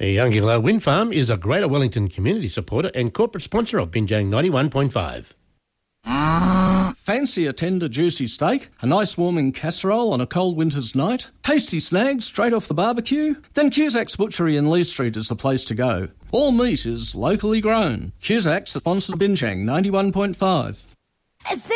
Youngillow Wind Farm is a Greater Wellington community supporter and corporate sponsor of Binjang 91.5. Fancy a tender, juicy steak, a nice warming casserole on a cold winter's night, tasty snags straight off the barbecue? Then Cusack's Butchery in Lee Street is the place to go. All meat is locally grown. Cusack's sponsors Binjang 91.5.